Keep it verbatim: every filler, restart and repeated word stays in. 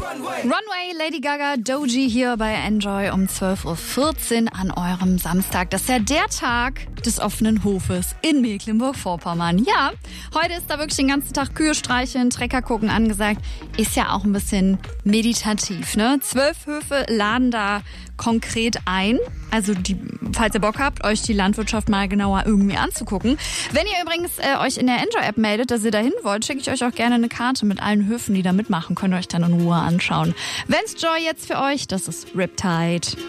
Runway, Lady Gaga, Doji hier bei Enjoy um zwölf Uhr vierzehn an eurem Samstag. Das ist ja der Tag des offenen Hofes in Mecklenburg-Vorpommern. Ja, heute ist da wirklich den ganzen Tag Kühe streicheln, Trecker gucken angesagt. Ist ja auch ein bisschen meditativ, ne? Zwölf Höfe laden da konkret ein. Also die, falls ihr Bock habt, euch die Landwirtschaft mal genauer irgendwie anzugucken. Wenn ihr übrigens äh, euch in der Enjoy-App meldet, dass ihr da hin wollt, schicke ich euch auch gerne eine Karte mit allen Höfen, die da mitmachen. Könnt ihr euch dann in Ruhe anschauen. Wenn's Joy jetzt für euch, das ist Riptide.